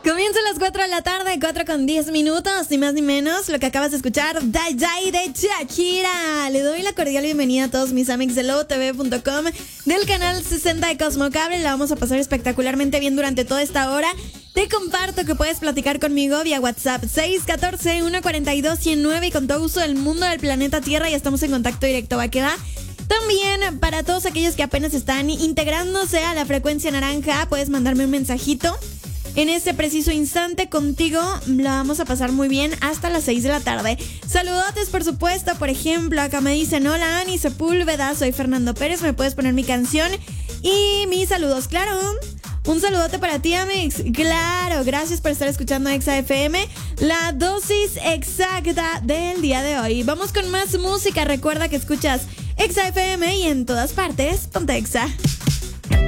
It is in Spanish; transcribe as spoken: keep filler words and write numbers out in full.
Comienza a las cuatro de la tarde, cuatro con diez minutos, ni más ni menos. Lo que acabas de escuchar, Die Die de Shakira. Le doy la cordial bienvenida a todos mis amigos de lobo t v punto com, del canal sesenta de Cosmocable. La vamos a pasar espectacularmente bien durante toda esta hora. Te comparto que puedes platicar conmigo vía WhatsApp seis uno cuatro, uno cuatro dos, uno cero nueve y con todo gusto del mundo del planeta Tierra. Y estamos en contacto directo, ¿va que va? También para todos aquellos que apenas están integrándose a la frecuencia naranja, puedes mandarme un mensajito. En este preciso instante contigo la vamos a pasar muy bien hasta las seis de la tarde. Saludotes, por supuesto. Por ejemplo, acá me dicen: hola Ani Sepúlveda, soy Fernando Pérez, me puedes poner mi canción y mis saludos, claro. Un saludote para ti, Amix. Claro, gracias por estar escuchando Exa F M, la dosis exacta del día de hoy. Vamos con más música. Recuerda que escuchas Exa F M y en todas partes, ponte Exa.